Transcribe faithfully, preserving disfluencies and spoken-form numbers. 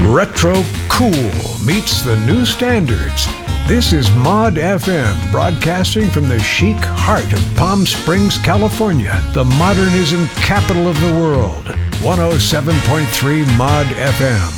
Retro cool meets the new standards. This is Mod F M, broadcasting from the chic heart of Palm Springs, California, the modernism capital of the world. one oh seven point three Mod F M.